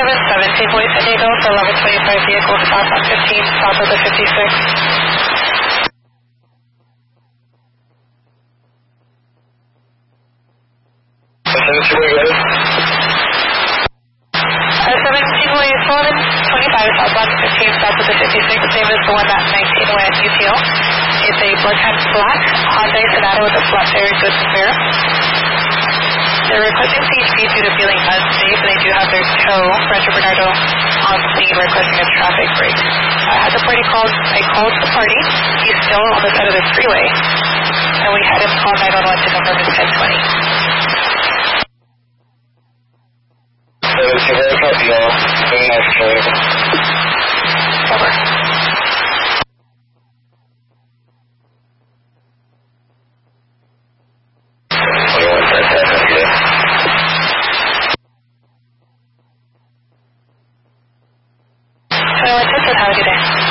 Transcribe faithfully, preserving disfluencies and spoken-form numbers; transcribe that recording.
seven seventeen Boise San Diego for eleven twenty-five vehicle stop on fifteen, south of the fifty-six. Uh, seventeen Boise eleven twenty-five southbound fifteen, south of the fifty-six. Same as the one that nineteen went U T L. It's a bloodhound black Hyundai Sonata with a flat tire, good and fair. They're requesting C H P due to feeling unsafe, and they do have their tow, Rancho Bernardo, on scene requesting a traffic break. I had the party called, I called the party. He's still on the side of the freeway, and we had him call nine one one to confirm his ten twenty. seventeen, very copy all. Very nice trade. Over. twenty-one, ten, ten, okay. twenty-one, ten, ten, have a good day.